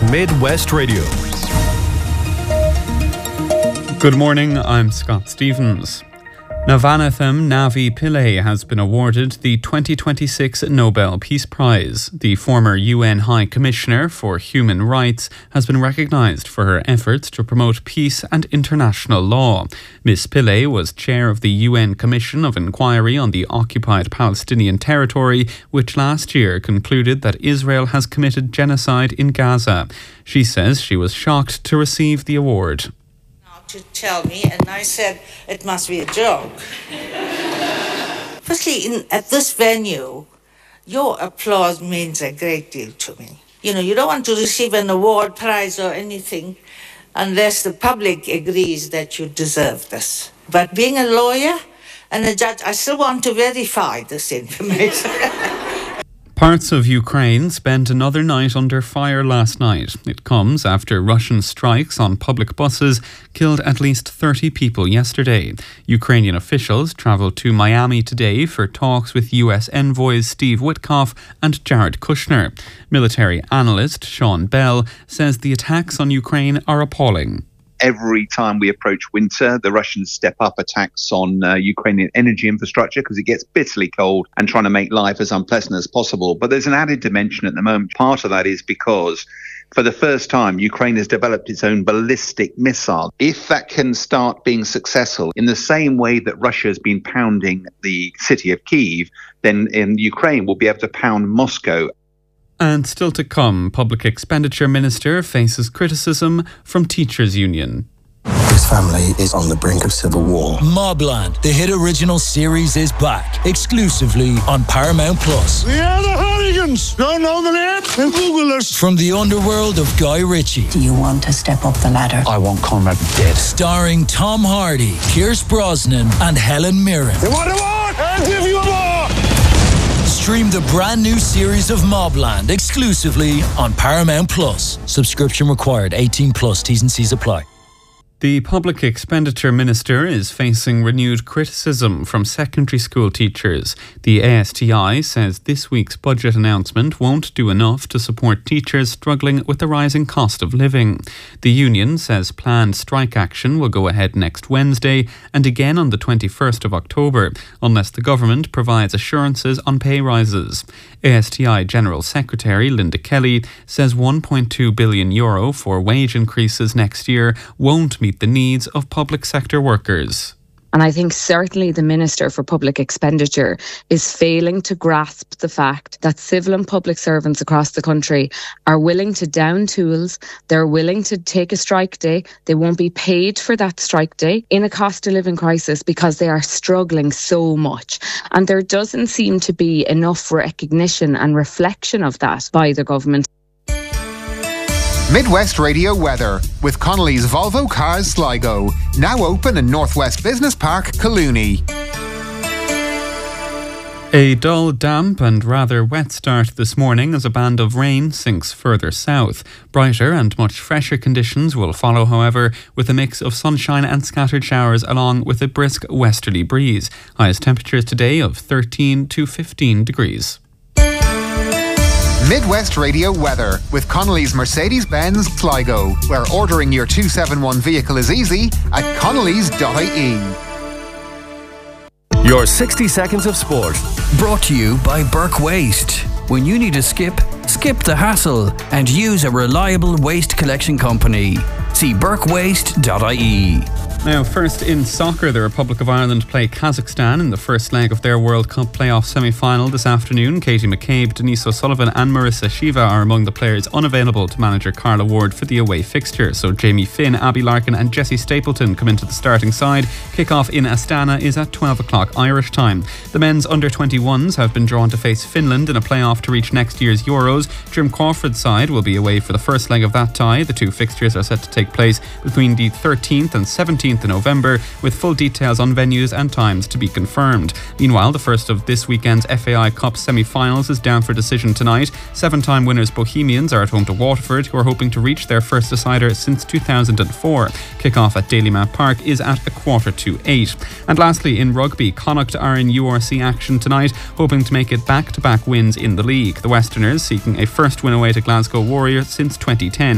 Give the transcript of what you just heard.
Midwest Radio. Good morning, I'm Scott Stevens. Navanathan Navi Pillay has been awarded the 2026 Nobel Peace Prize. The former UN High Commissioner for Human Rights has been recognised for her efforts to promote peace and international law. Ms. Pillay was chair of the UN Commission of Inquiry on the Occupied Palestinian Territory, which last year concluded that Israel has committed genocide in Gaza. She says she was shocked to receive the award. To tell me, and I said it must be a joke. Firstly, at this venue, your applause means a great deal to me. You don't want to receive an award, prize or anything unless the public agrees that you deserve this. But being a lawyer and a judge, I still want to verify this information. Parts of Ukraine spent another night under fire last night. It comes after Russian strikes on public buses killed at least 30 people yesterday. Ukrainian officials travelled to Miami today for talks with US envoys Steve Witkoff and Jared Kushner. Military analyst Sean Bell says the attacks on Ukraine are appalling. Every time we approach winter, the Russians step up attacks on Ukrainian energy infrastructure because it gets bitterly cold and trying to make life as unpleasant as possible. But there's an added dimension at the moment. Part of that is because for the first time, Ukraine has developed its own ballistic missile. If that can start being successful in the same way that Russia has been pounding the city of Kyiv, then in Ukraine will be able to pound Moscow. And still to come, Public Expenditure Minister faces criticism from Teachers' Union. This family is on the brink of civil war. Mobland, the hit original series, is back exclusively on Paramount Plus. We are the Hooligans. Don't know the name? Then Google us. From the underworld of Guy Ritchie. Do you want to step up the ladder? I want Conrad dead. Starring Tom Hardy, Pierce Brosnan and Helen Mirren. You want a war? I'll give you a war. Stream the brand new series of Mobland exclusively on Paramount Plus. Subscription required. 18 plus. T's and C's apply. The Public Expenditure Minister is facing renewed criticism from secondary school teachers. The ASTI says this week's budget announcement won't do enough to support teachers struggling with the rising cost of living. The union says planned strike action will go ahead next Wednesday and again on the 21st of October, unless the government provides assurances on pay rises. ASTI General Secretary Linda Kelly says €1.2 billion for wage increases next year won't meet the needs of public sector workers. And I think certainly the Minister for Public Expenditure is failing to grasp the fact that civil and public servants across the country are willing to down tools, they're willing to take a strike day, they won't be paid for that strike day in a cost of living crisis because they are struggling so much. And there doesn't seem to be enough recognition and reflection of that by the government. Midwest Radio weather with Connolly's Volvo Cars Sligo, now open in Northwest Business Park, Collooney. A dull, damp and rather wet start this morning as a band of rain sinks further south. Brighter and much fresher conditions will follow, however, with a mix of sunshine and scattered showers along with a brisk westerly breeze. Highest temperatures today of 13 to 15 degrees. Midwest Radio weather with Connolly's Mercedes-Benz Sligo, where ordering your 271 vehicle is easy at connolly's.ie. Your 60 seconds of sport, brought to you by Burke Waste. When you need to skip the hassle and use a reliable waste collection company. See burkewaste.ie. Now, first in soccer, the Republic of Ireland play Kazakhstan in the first leg of their World Cup playoff semi-final this afternoon. Katie McCabe, Denise O'Sullivan and Marissa Shiva are among the players unavailable to manager Carla Ward for the away fixture. So Jamie Finn, Abby Larkin and Jessie Stapleton come into the starting side. Kick-off in Astana is at 12 o'clock Irish time. The men's under-21s have been drawn to face Finland in a playoff to reach next year's Euros. Jim Crawford's side will be away for the first leg of that tie. The two fixtures are set to take place between the 13th and 17th of November, with full details on venues and times to be confirmed. Meanwhile, the first of this weekend's FAI Cup semi-finals is down for decision tonight. Seven-time winners Bohemians are at home to Waterford, who are hoping to reach their first decider since 2004. Kick-off at Dalymount Park is at 7:45. And lastly, in rugby, Connacht are in URC action tonight, hoping to make it back-to-back wins in the league. The Westerners seeking a first win away to Glasgow Warriors since 2010.